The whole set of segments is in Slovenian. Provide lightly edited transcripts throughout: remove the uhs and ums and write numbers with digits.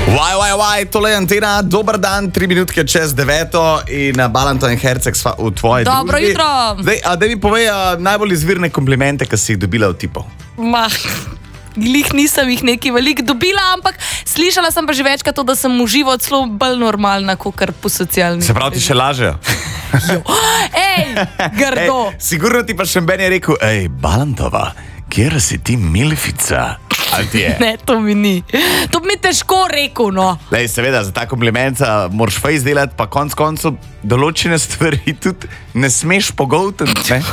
Tole je Antena, dober dan, 3 minutke čez 9 in Balanto in Herceg sva v tvoji družbi. Dobro jutro. Daj mi povej najbolj izvirne komplimente, ki si jih dobila od tipov. Glih nisem jih nekaj veliko dobila, ampak slišala sem pa že večkrat to, da sem v živo celo bolj normalna, kakor po socialnih. Se pravi, ti še lažejo? Grdo. Sigurno ti pa še Ben je rekel, Balantova, kjer si ti milfica? Ne, to mi ni. To bi mi težko rekel, no. Seveda, za ta kompliment moraš fejs delati, pa konc koncev določene stvari tudi ne smeš pogoltati, ne?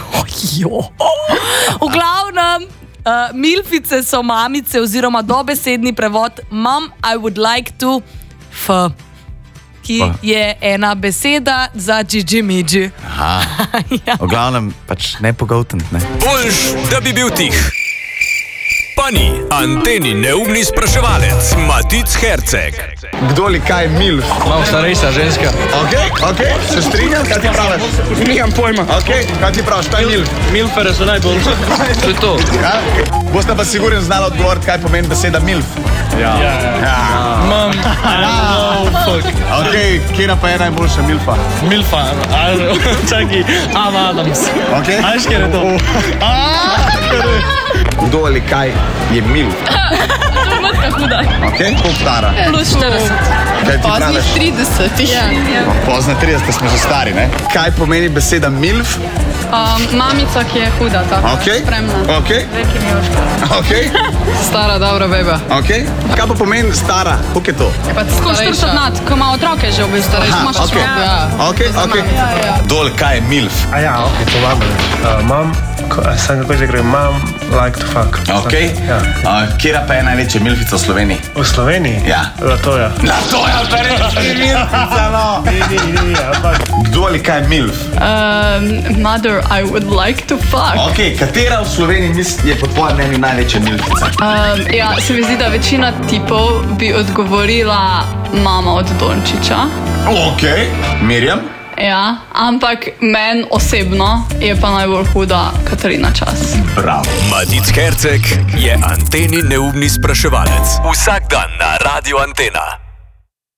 V glavnem, milfice so mamice oziroma dobesedni prevod Mom, I would like to ki je ena beseda za džidži-midži. V glavnem, pač ne pogoltati, ne? Boljš, da bi bil tih. Pani, Anteni neumni spraševalec, Matic Herceg. Kdo li kaj milf? Malo starejša ženska. Ok, se strinjam, kaj ti praviš? Nimam pojma. Ok, kaj ti praviš, kaj je milf? Milfere so najboljše. To je to. Boste pa sigurno znali odgovoriti, kaj pomeni beseda milf. Ja. Mam, fuck. Ok, kjera pa je najboljša milfa? Milfa, čaki, Ava Adams. Ok. Ajš, kjer je to? Kdo ali kaj je milf? Matka huda. Ok, koliko stara? Plus 40. Kaj ti praviš? 30. Pozna 30, smo že stari, ne? Kaj pomeni beseda milf? Mamica, ki je huda, tako. Ok, Spremna. ok, Veliki mijoška. ok, Stara, dobra beba. ok. Kaj pa pomeni stara? Koliko je to? Tako 40 nad, ko ima otroke že v bistvu starejši. Imaš ok, ok, ok. Dol, kaj je milf? Ok, to vam reč. Sam kako že gre, mom like to fuck. Ok. Kjera pa je največja milfica v Sloveniji? V Sloveniji? Ja. Latoja. Latoja, pa reči milfica, no. Kdo ali kaj je milf? Mother, I would like to fuck. Ok, katera v Sloveniji je po tvojem mnenju največja milfica? Ja, se mi zdi, da večina tipov bi odgovorila mama od Dončića. Ok, Mirjam? Ja, ampak meni osebno je pa najbolj huda Katarina Čas. Bravo. Matic Herceg je Anteni neumni spraševalec. Vsak dan na Radio Antena.